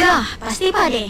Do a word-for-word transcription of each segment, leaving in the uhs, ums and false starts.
Gegar pasti pade.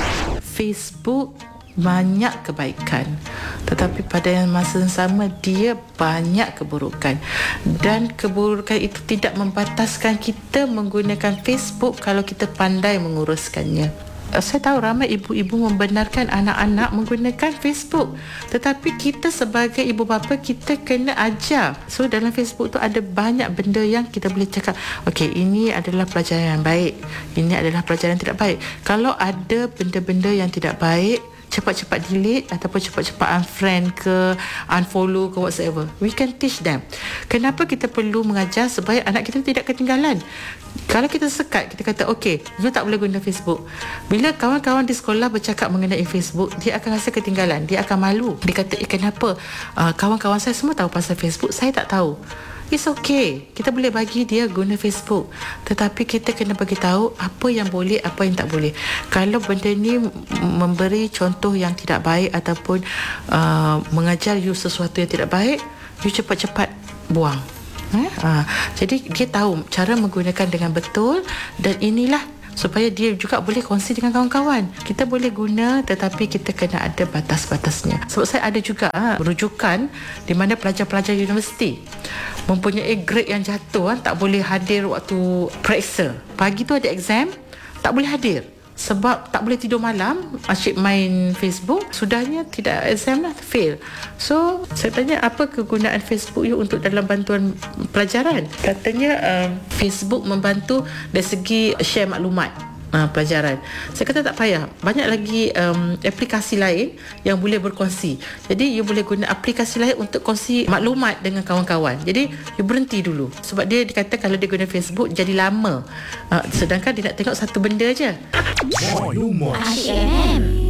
Facebook banyak kebaikan, tetapi pada yang masa yang sama dia banyak keburukan, dan keburukan itu tidak membataskan kita menggunakan Facebook kalau kita pandai menguruskannya. Saya tahu ramai ibu-ibu membenarkan anak-anak menggunakan Facebook, tetapi kita sebagai ibu bapa kita kena ajar. So dalam Facebook tu ada banyak benda yang kita boleh cakap, okey, ini adalah pelajaran yang baik, ini adalah pelajaran yang tidak baik. Kalau ada benda-benda yang tidak baik, cepat-cepat delete ataupun cepat-cepat unfriend ke unfollow ke whatsoever. We can teach them. Kenapa kita perlu mengajar supaya anak kita tidak ketinggalan? Kalau kita sekat, kita kata okey, you tak boleh guna Facebook. Bila kawan-kawan di sekolah bercakap mengenai Facebook, dia akan rasa ketinggalan, dia akan malu. Dia kata, eh kenapa uh, kawan-kawan saya semua tahu pasal Facebook, saya tak tahu. It's okay, kita boleh bagi dia guna Facebook, tetapi kita kena bagi tahu apa yang boleh, apa yang tak boleh. Kalau benda ni memberi contoh yang tidak baik ataupun uh, mengajar you sesuatu yang tidak baik, you cepat-cepat buang. Eh? Ha, jadi dia tahu cara menggunakan dengan betul, dan inilah supaya dia juga boleh kongsi dengan kawan-kawan. Kita boleh guna, tetapi kita kena ada batas-batasnya. Sebab saya ada juga ha, rujukan di mana pelajar-pelajar universiti mempunyai grade yang jatuh, ha, tak boleh hadir waktu periksa. Pagi tu ada exam, tak boleh hadir sebab tak boleh tidur malam, asyik main Facebook. Sudahnya tidak exam lah, fail. So saya tanya, apa kegunaan Facebook you untuk dalam bantuan pelajaran? Katanya um, Facebook membantu dari segi share maklumat Uh, pelajaran. Saya kata tak payah, banyak lagi um, aplikasi lain yang boleh berkongsi. Jadi you boleh guna aplikasi lain untuk kongsi maklumat dengan kawan-kawan. Jadi you berhenti dulu, sebab dia dikata kalau dia guna Facebook jadi lama, uh, sedangkan dia nak tengok satu benda je. A C M